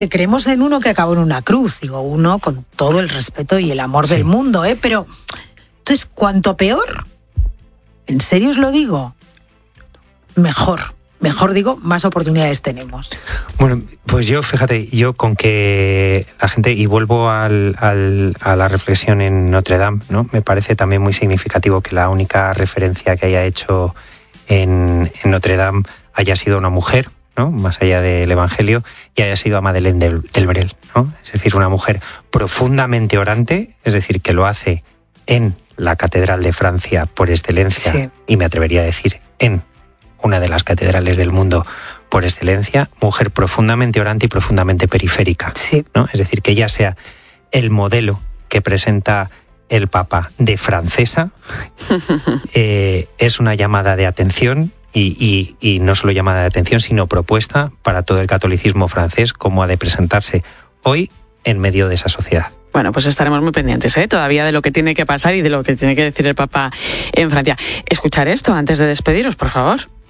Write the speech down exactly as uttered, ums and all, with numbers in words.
creemos en uno que acabó en una cruz, digo uno con todo el respeto y el amor sí. del mundo, ¿eh? Pero, entonces, cuanto peor, en serio os lo digo, mejor. Mejor digo, más oportunidades tenemos. Bueno, pues yo, fíjate, yo con que la gente, y vuelvo al, al, a la reflexión en Notre Dame, ¿no? Me parece también muy significativo que la única referencia que haya hecho en, en Notre Dame haya sido una mujer, ¿no? Más allá del Evangelio, y haya sido a Madeleine del, del Brel, ¿no? Es decir, una mujer profundamente orante, es decir, que lo hace en la Catedral de Francia por excelencia, sí. y me atrevería a decir en una de las catedrales del mundo por excelencia, mujer profundamente orante y profundamente periférica, sí. ¿no? Es decir, que ella sea el modelo que presenta el Papa de francesa, eh, es una llamada de atención y, y, y no solo llamada de atención, sino propuesta para todo el catolicismo francés, cómo ha de presentarse hoy en medio de esa sociedad. Bueno, pues estaremos muy pendientes, ¿eh? Todavía de lo que tiene que pasar y de lo que tiene que decir el Papa en Francia. Escuchar esto antes de despediros, por favor.